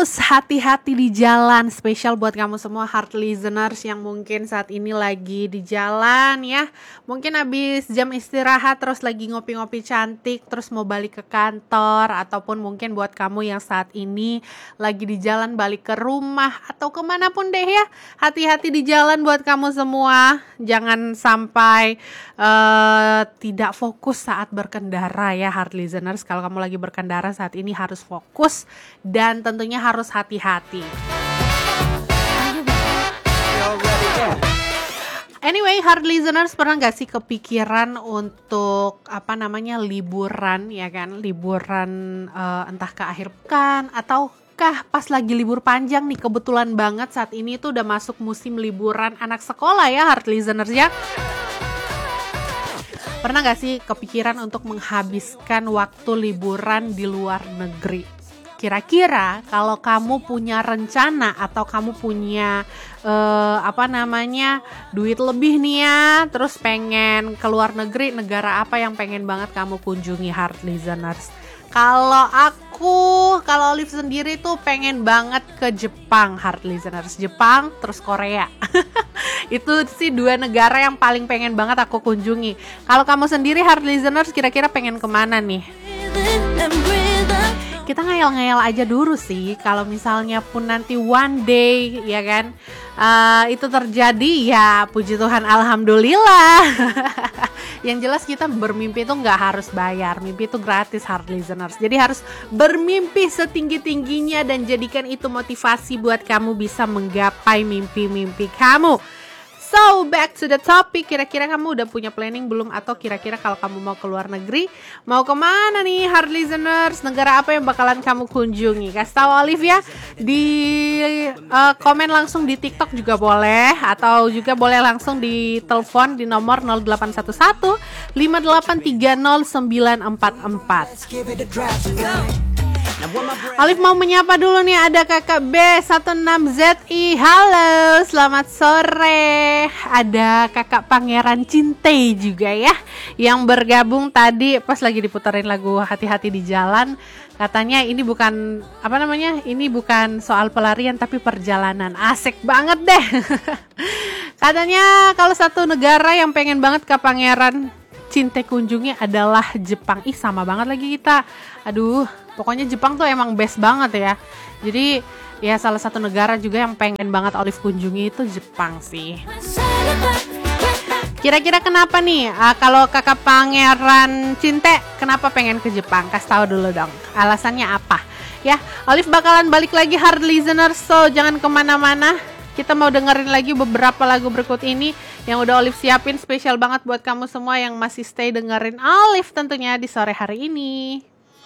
harus hati-hati di jalan. Spesial buat kamu semua heart listeners yang mungkin saat ini lagi di jalan ya. Mungkin habis jam istirahat terus lagi ngopi-ngopi cantik, terus mau balik ke kantor. Ataupun mungkin buat kamu yang saat ini lagi di jalan balik ke rumah atau kemanapun deh ya. Hati-hati di jalan buat kamu semua. Jangan sampai tidak fokus saat berkendara ya heart listeners. Kalau kamu lagi berkendara saat ini harus fokus dan tentunya harus hati-hati. Anyway, heart listeners, pernah gak sih kepikiran untuk liburan ya kan? Liburan entah ke akhir pekan ataukah pas lagi libur panjang nih. Kebetulan banget saat ini tuh udah masuk musim liburan anak sekolah ya heart listeners ya. Pernah gak sih kepikiran untuk menghabiskan waktu liburan di luar negeri? Kira-kira kalau kamu punya rencana atau kamu punya duit lebih nih ya, terus pengen ke luar negeri, negara apa yang pengen banget kamu kunjungi heart listeners? Kalau Olive sendiri tuh pengen banget ke Jepang heart listeners. Jepang terus Korea. Itu sih dua negara yang paling pengen banget aku kunjungi. Kalau kamu sendiri heart listeners kira-kira pengen kemana nih? Kita ngayal-ngayal aja dulu sih. Kalau misalnya pun nanti one day ya kan itu terjadi, ya puji Tuhan alhamdulillah. Yang jelas kita bermimpi itu gak harus bayar. Mimpi itu gratis heart listeners. Jadi harus bermimpi setinggi-tingginya dan jadikan itu motivasi buat kamu bisa menggapai mimpi-mimpi kamu. So, back to the topic. Kira-kira kamu udah punya planning belum? Atau kira-kira kalau kamu mau ke luar negeri, mau kemana nih heart listeners? Negara apa yang bakalan kamu kunjungi? Kasih tahu Olive ya. Di komen langsung di TikTok juga boleh. Atau juga boleh langsung di telepon di nomor 0811 58309444. Olive mau menyapa dulu nih, ada kakak B16ZI. Halo, selamat sore. Ada kakak Pangeran Cinte juga ya, yang bergabung tadi pas lagi diputarin lagu Hati-hati di Jalan. Katanya ini bukan ini bukan soal pelarian tapi perjalanan. Asik banget deh. Katanya kalau satu negara yang pengen banget Kak Pangeran Cinte kunjungi adalah Jepang. Ih, sama banget lagi kita. Aduh, pokoknya Jepang tuh emang best banget ya. Jadi ya salah satu negara juga yang pengen banget Olive kunjungi itu Jepang sih. Kira-kira kenapa nih? Kalau kakak Pangeran Cinte kenapa pengen ke Jepang? Kasih tahu dulu dong. Alasannya apa? Ya, Olive bakalan balik lagi heart listeners, so jangan kemana-mana. Kita mau dengerin lagi beberapa lagu berikut ini yang udah Olive siapin spesial banget buat kamu semua yang masih stay dengerin Olive tentunya di sore hari ini.